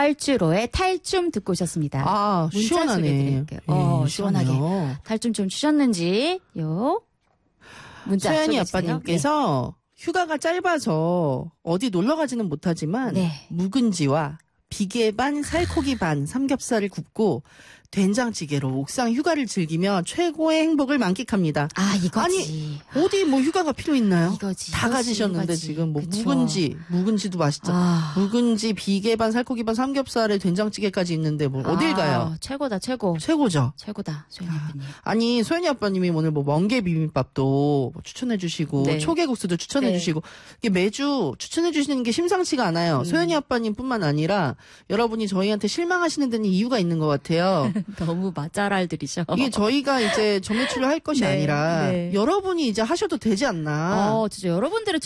펄주로의 탈춤 듣고 오셨습니다. 아, 문자 시원하네. 소개드릴게요. 시원하게. 시원해요. 탈춤 좀 추셨는지 문자 소연이 소개해주세요. 아빠님께서 휴가가 짧아서 어디 놀러 가지는 못하지만 네. 묵은지와 비계 반, 살코기 반, 삼겹살을 굽고 된장찌개로 옥상 휴가를 즐기며 최고의 행복을 만끽합니다. 아, 이거지. 어디 뭐 휴가가 필요 있나요? 이거지. 다 가지셨는데 이거지. 지금 뭐 그쵸. 묵은지도 맛있죠. 묵은지, 비계 반, 살코기 반, 삼겹살에 된장찌개까지 있는데 뭐 어딜 가요? 최고다, 최고. 최고죠. 최고다, 소연이 아빠님. 아니 소연이 아빠님이 오늘 뭐 멍게 비빔밥도 뭐 추천해주시고 네. 초계국수도 추천해주시고 이게 매주 추천해주시는 게 심상치가 않아요. 소연이 아빠님뿐만 아니라 여러분이 저희한테 실망하시는 데는 이유가 있는 것 같아요. 너무 맛잘알들이셔. 이게 저희가 이제 점유출을 할 것이 네, 아니라 네. 여러분이 이제 하셔도 되지 않나. 진짜 여러분들의